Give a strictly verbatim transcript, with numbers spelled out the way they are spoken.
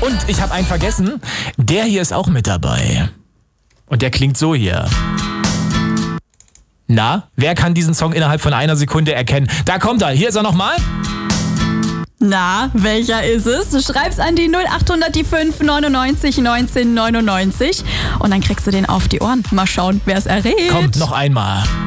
Und ich habe einen vergessen. Der hier ist auch mit dabei. Und der klingt so hier. Na, wer kann diesen Song innerhalb von einer Sekunde erkennen? Da kommt er. Hier ist er nochmal. Na, welcher ist es? Du schreibst an die null acht hundert die fünf neunundneunzig neunzehn neunundneunzig und dann kriegst du den auf die Ohren. Mal schauen, wer es errät. Kommt noch einmal.